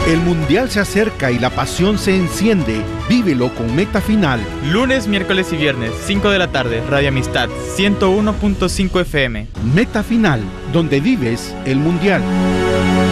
El Mundial se acerca y la pasión se enciende. Vívelo con Meta Final. Lunes, miércoles y viernes, 5 de la tarde, Radio Amistad, 101.5 FM. Meta Final, donde vives el Mundial.